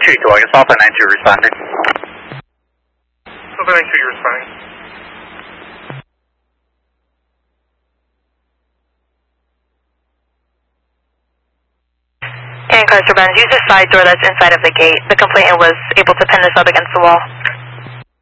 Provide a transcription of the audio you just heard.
932, I guess Alpha 92 responding. Alpha 92, you're responding. And Chrysler Benz, use the side door that's inside of the gate. The complainant was able to pin this up against the wall.